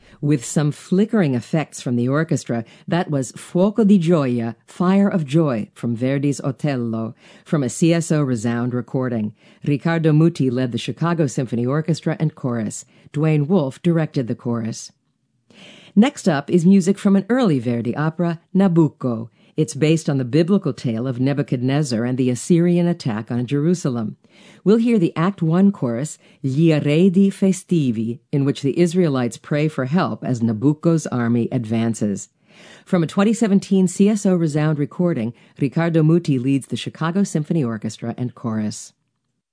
With some flickering effects from the orchestra, that was Fuoco di Gioia, Fire of Joy, from Verdi's Otello, from a CSO Resound recording. Riccardo Muti led the Chicago Symphony Orchestra and chorus. Dwayne Wolfe directed the chorus. Next up is music from an early Verdi opera, Nabucco. It's based on the biblical tale of Nebuchadnezzar and the Assyrian attack on Jerusalem. We'll hear the Act 1 chorus, Gli Eredi Festivi, in which the Israelites pray for help as Nabucco's army advances. From a 2017 CSO Resound recording, Riccardo Muti leads the Chicago Symphony Orchestra and chorus.